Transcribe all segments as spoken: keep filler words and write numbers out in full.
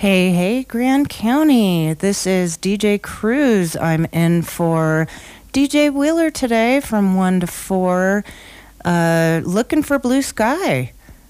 Hey, hey, Grand County. This is D J Cruz. I'm in for D J Wheeler today from one to four, uh, looking for blue sky.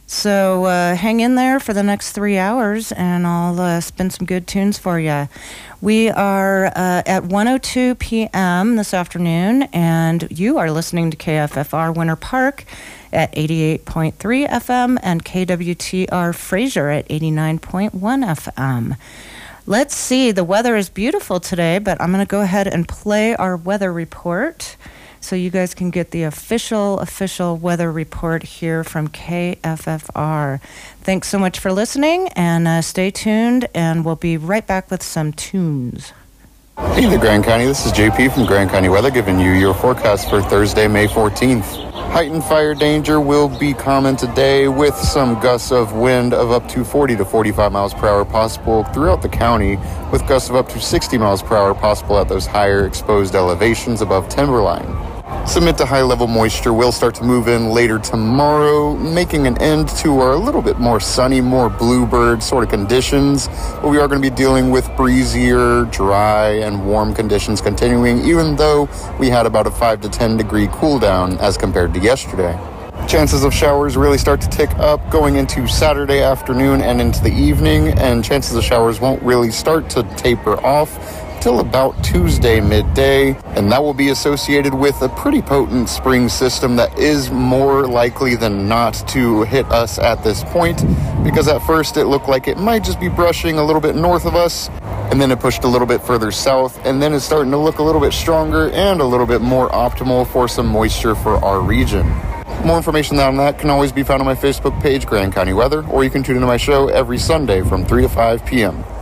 So uh, hang in there for the next three hours, and I'll uh, spin some good tunes for you. We are uh, at one oh two p.m. this afternoon, and you are listening to K F F R Winter Park at eighty-eight point three F M and K W T R Fraser at eighty-nine point one F M. Let's see, the weather is beautiful today, but I'm going to go ahead and play our weather report so you guys can get the official, official weather report here from K F F R. Thanks so much for listening, and uh, stay tuned, and we'll be right back with some tunes. Hey there, Grand County. This is J P from Grand County Weather, giving you your forecast for Thursday, May fourteenth. Heightened fire danger will be common today, with some gusts of wind of up to forty to forty-five miles per hour possible throughout the county, with gusts of up to sixty miles per hour possible at those higher exposed elevations above timberline. Some mid to high level moisture will start to move in later tomorrow, making an end to our a little bit more sunny, more bluebird sort of conditions. But we are going to be dealing with breezier, dry, and warm conditions continuing, even though we had about a five to ten degree cool down as compared to yesterday. Chances of showers really start to tick up going into Saturday afternoon and into the evening, and chances of showers won't really start to taper off till about Tuesday midday, and that will be associated with a pretty potent spring system that is more likely than not to hit us at this point, because at first it looked like it might just be brushing a little bit north of us, and then it pushed a little bit further south, and then it's starting to look a little bit stronger and a little bit more optimal for some moisture for our region. More information on that can always be found on my Facebook page, Grand County Weather, or you can tune into my show every Sunday from three to five p.m.